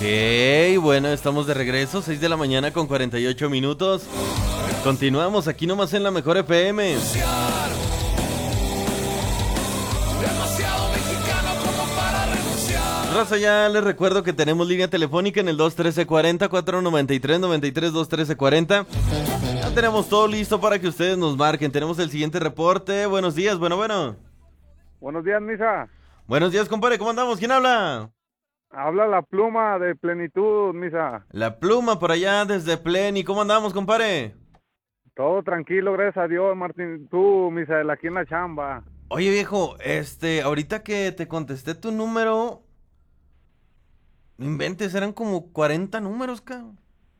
Bueno, estamos de regreso, 6 de la mañana con 48 minutos. Continuamos aquí nomás en la Mejor FM. Raza, ya les recuerdo que tenemos línea telefónica en el 213-40, 493-93, 213-40. Ya tenemos todo listo para que ustedes nos marquen. Tenemos el siguiente reporte. Buenos días, bueno. Buenos días, Misa. Buenos días, compadre, ¿cómo andamos? ¿Quién habla? Habla la pluma de Plenitud, Misa. La pluma por allá desde Pleni. ¿Cómo andamos, compadre? Todo tranquilo, gracias a Dios, Martín. Tú, Misael, aquí en la chamba. Oye, viejo, ahorita que te contesté tu número, no inventes, eran como 40 números, cabrón.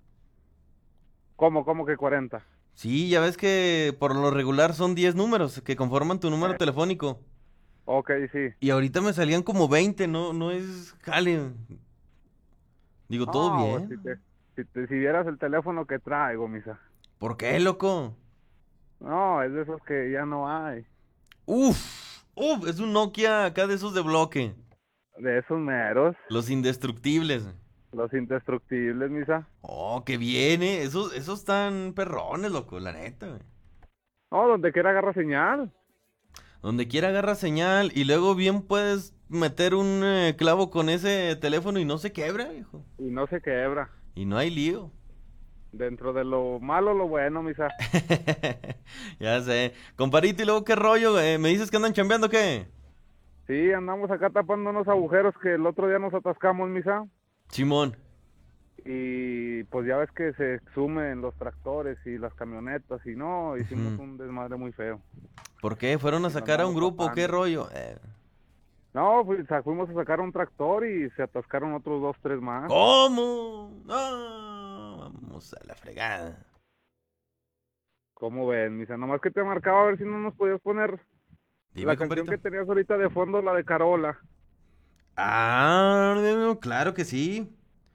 ¿Cómo que 40? Sí, ya ves que por lo regular son 10 números que conforman tu número telefónico. Ok, sí. Y ahorita me salían como 20, no es jale. Digo, todo bien. Si vieras el teléfono que traigo, Misa. ¿Por qué, loco? No, es de esos que ya no hay. Uf, es un Nokia acá de esos de bloque. De esos meros. Los indestructibles. Los indestructibles, Misa. Oh, qué bien, esos están perrones, loco, la neta, güey. No, donde quiera agarra señal. Donde quiera agarra señal y luego bien puedes meter un clavo con ese teléfono y no se quebra, hijo. Y no se quebra. Y no hay lío. Dentro de lo malo, lo bueno, Misa. Ya sé. Comparito, ¿y luego qué rollo? ¿Me dices que andan chambeando qué? Sí, andamos acá tapando unos agujeros que el otro día nos atascamos, Misa. Simón. Y pues ya ves que se sumen los tractores y las camionetas y no, hicimos un desmadre muy feo. ¿Por qué? ¿Fueron a sacar a un grupo? ¿Qué rollo? No, pues fuimos a sacar un tractor y se atascaron otros 2, 3 más. ¿Cómo? No, vamos a la fregada. ¿Cómo ven, Misa? Nomás que te marcaba a ver si no nos podías poner Dime, la canción que tenías ahorita de fondo, la de Carola. Ah, claro que sí.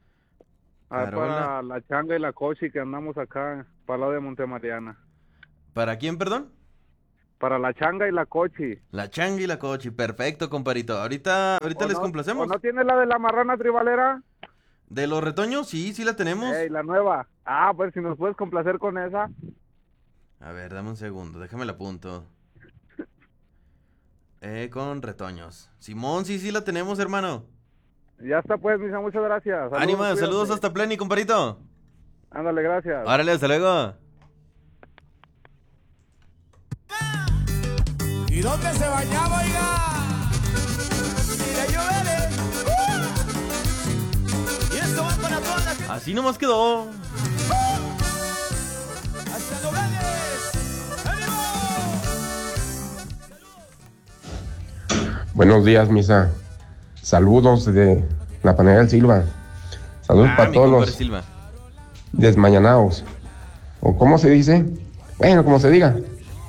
Para la Changa y la Cochi que andamos acá, para el lado de Montemariana. ¿Para quién, perdón? Para la Changa y la Cochi. La Changa y la Cochi, perfecto, comparito. Ahorita les complacemos. ¿O no tiene la de la marrana tribalera? ¿De los retoños? Sí, la tenemos. La nueva. Ah, pues si nos puedes complacer con esa. A ver, dame un segundo, déjame la apunto. Con retoños. Simón, sí la tenemos, hermano. Ya está pues, Misa, muchas gracias. Ánima, saludos hasta Pleni, comparito. Ándale, gracias. Árale, hasta luego. ¿Y dónde se bañaba, oiga? Mira, llover. Y esto va para toda la gente. Así nomás quedó. Hasta Nogales. ¡Ánimo! Buenos días, Misa. Saludos de la Panadería del Silva. Saludos para todos los Silva. desmañanados. ¿O cómo se dice? Bueno, como se diga.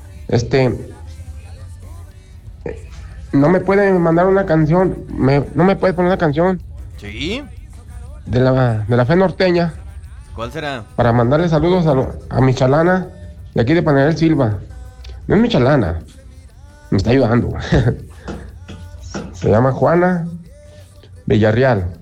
No me puede mandar una canción. No me puede poner una canción. ¿Sí? De la fe norteña. ¿Cuál será? Para mandarle saludos a mi chalana de aquí de Panadería del Silva. No es mi chalana. Me está ayudando. Se llama Juana Villarreal.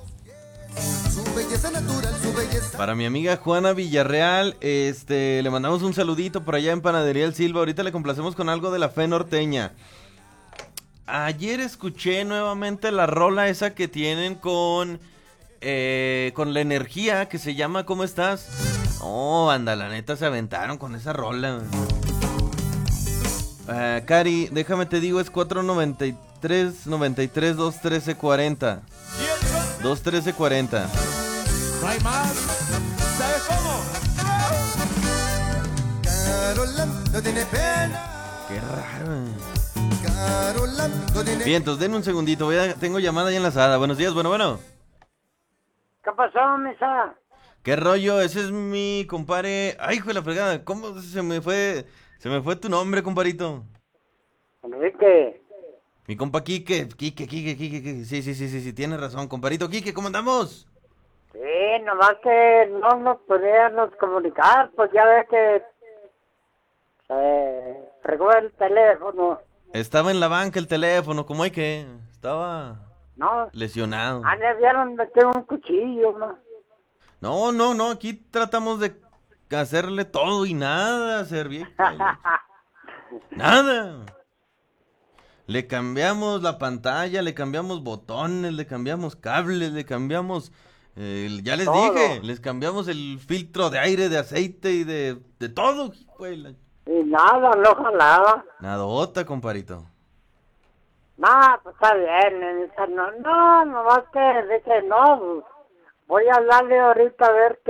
Para mi amiga Juana Villarreal, le mandamos un saludito por allá en Panadería El Silva. Ahorita le complacemos con algo de la fe norteña. Ayer escuché nuevamente la rola esa que tienen con la energía que se llama ¿Cómo estás? Oh, anda, la neta se aventaron con esa rola. Cari, déjame te digo, es 493 93 213 40. 213 40. No hay más. ¿Sabes cómo? Carola no tiene pena. Qué raro. Carola no tiene. Bien, entonces denme un segundito, tengo llamada ya enlazada. Buenos días, bueno. ¿Qué pasó, Misa? ¿Qué rollo? Ese es mi compadre. Ay, hijo de la fregada, ¿cómo se me fue tu nombre, comparito? Enrique. Mi compa Quique. Sí, tienes razón, comparito. Quique, ¿cómo andamos? Sí, nomás que no nos podíamos comunicar, pues ya ves que fregó el teléfono. Estaba en la banca el teléfono, ¿cómo hay que? Estaba ¿no? lesionado. Ah, le vieron meter un cuchillo, ¿no? No, aquí tratamos de hacerle todo y nada, Servier. Nada. Le cambiamos la pantalla, le cambiamos botones, le cambiamos cables, le cambiamos... ya les Todo. dije, les cambiamos el filtro de aire, de aceite y de todo. Y nada, no jalaba. Nadota, comparito. No, pues está bien. Dice, no, nomás que dije, no, pues, voy a hablarle ahorita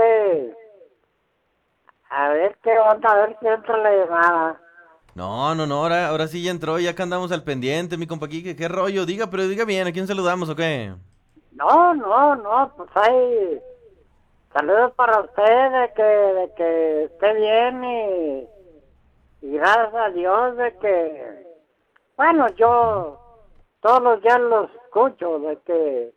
a ver qué onda, a ver si entra la llamada. No, ahora sí ya entró, ya que andamos al pendiente, mi compa Quique, qué rollo, diga, pero diga bien, ¿a quién saludamos o qué? No, pues hay saludos para usted de que esté bien y gracias a Dios de que, bueno, yo todos los días los escucho, de que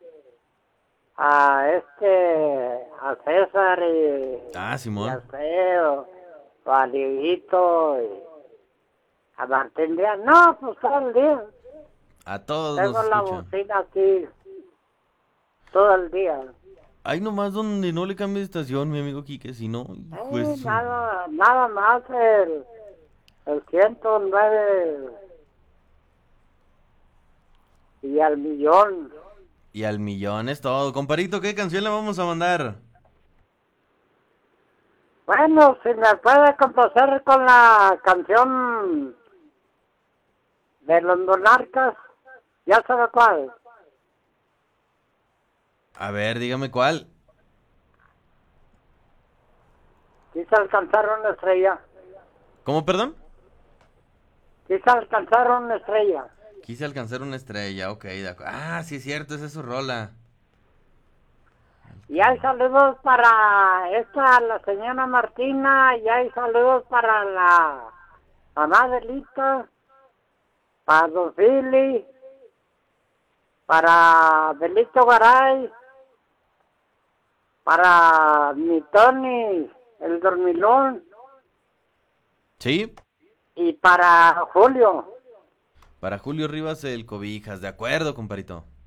a César y a Simón. Alfredo, o a Dieguito y a Martín Díaz, no, pues todo el día. A todos Tengo nos la escuchan. bocina aquí todo el día. Hay nomás donde no le cambie de estación, mi amigo Quique, si no, pues... Nada más el 109 y al millón. Y al millón es todo. Comparito, ¿qué canción le vamos a mandar? Bueno, si me puede complacer con la canción de los Monarcas, ya sabe cuál. A ver, dígame cuál. Quise alcanzar una estrella. ¿Cómo, perdón? Quise alcanzar una estrella. Quise alcanzar una estrella, ok, de acuerdo. Ah, sí es cierto, esa es su rola. Y hay saludos para la señora Martina, y hay saludos para la mamá de Lita, para Don Fili, para Belito Garay, para mi Tony, el dormilón, ¿Sí? y para Julio. Para Julio Rivas el Cobijas, de acuerdo, comparito.